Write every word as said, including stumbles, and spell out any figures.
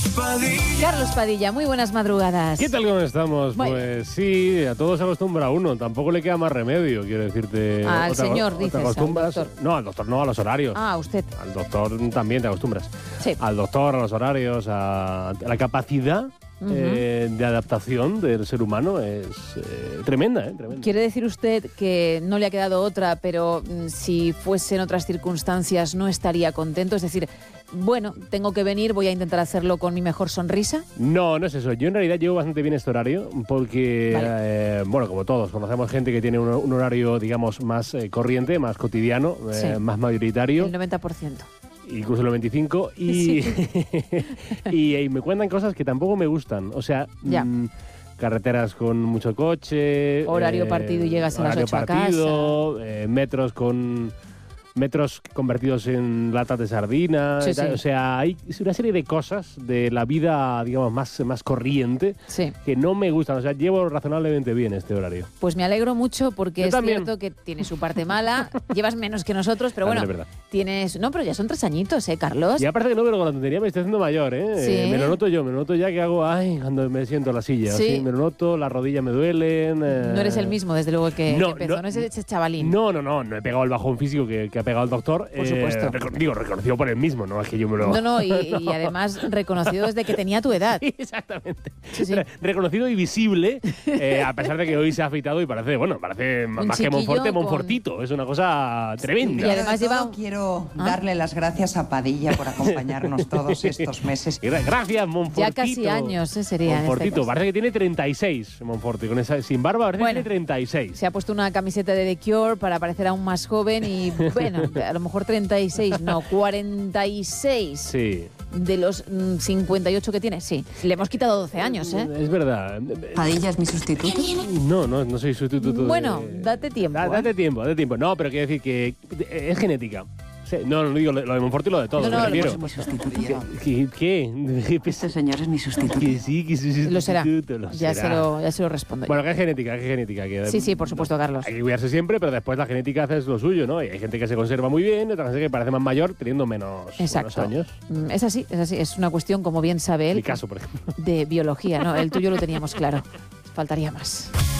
Padilla. Carlos Padilla, muy buenas madrugadas. ¿Qué tal, cómo estamos? Bueno. Pues sí, a todos se acostumbra uno, tampoco le queda más remedio, quiero decirte. Al Otra- señor, otra dices, acostumbras- al doctor. No, al doctor no, a los horarios. Ah, usted. Al doctor también te acostumbras. Sí. Al doctor, a los horarios, a, a la capacidad Ujú. eh, de adaptación del ser humano es eh, tremenda, ¿eh? Tremenda. ¿Quiere decir usted que no le ha quedado otra, pero mm, si fuesen otras circunstancias no estaría contento? Es decir, bueno, tengo que venir, voy a intentar hacerlo con mi mejor sonrisa. No, no es eso. Yo en realidad llevo bastante bien este horario porque, Vale. eh, bueno, como todos, conocemos gente que tiene un, un horario, digamos, más eh, corriente, más cotidiano, eh, Sí. más mayoritario. El noventa por ciento. Incluso el noventa y cinco y, y, y me cuentan cosas que tampoco me gustan. O sea, Ya. mm, carreteras con mucho coche, Horario partido y llegas a las horario ocho a partido, eh, metros con metros convertidos en latas de sardina. Sí, y tal. sí. O sea, hay una serie de cosas de la vida, digamos, más, más corriente Sí. que no me gustan. O sea, llevo razonablemente bien este horario. Pues me alegro mucho porque Yo es también. cierto que tiene su parte mala. Llevas menos que nosotros, pero También bueno, es verdad. tienes... No, pero ya son tres añitos, ¿eh, Carlos? Ya parece que no, pero con la tontería me estoy haciendo mayor, ¿eh? Sí. Eh, me lo noto yo, me lo noto ya que hago, ay, cuando me siento en la silla. Sí. Sí, me lo noto, las rodillas me duelen. eh. No eres el mismo, desde luego, que, No, que empezó. No, no, es ese chavalín. No, no, no, no he pegado el bajón físico que, que ha pegado el doctor. Por supuesto. reco- digo, reconocido por él mismo, no es que yo me lo... No, no, y, y además reconocido desde que tenía tu edad. Sí, exactamente. Sí, sí. Re- Reconocido y visible, eh, a pesar de que hoy se ha afeitado y parece, bueno, parece m- Un más que chiquillo Monforte, con- Monfortito. Es una cosa tremenda. Y además de todo, lleva- quiero ¿Ah? darle las gracias a Padilla por acompañarnos todos estos meses. Y gra- Gracias, Monfortito. Ya casi años, ¿eh? Sería en este Monfortito, caso. parece que tiene treinta y seis, Monforte. Con esa, sin barba parece Bueno. que tiene treinta y seis. Se ha puesto una camiseta de The Cure para parecer aún más joven y, bueno, a lo mejor treinta y seis, no, cuarenta y seis Sí. de los mm, cincuenta y ocho que tiene, sí. Le hemos quitado doce años, ¿eh? Es verdad. ¿Padilla es mi sustituto? No, no, no soy sustituto. Bueno, de- date tiempo, Da- ¿eh? date tiempo, date tiempo. No, pero quiero decir que es genética. Sí, no, no digo lo de Monforte y lo de todo. No, no, me lo refiero. Es mi sustituto. ¿Qué? ¿Qué? Este señor es mi sustituto. Que sí, que sí, Lo será. lo Ya se será. lo, ya se lo respondo. yo. Bueno, que es genética, que es genética. Que Sí, sí, por supuesto, Carlos. Hay que cuidarse siempre, pero después la genética hace lo suyo, ¿no? Y hay gente que se conserva muy bien, y otra gente que parece más mayor teniendo menos, menos Exacto. años. Mm, Es así, es así. Es una cuestión, como bien sabe él, Mi caso, por ejemplo. de biología, ¿no? El tuyo lo teníamos claro. Faltaría más.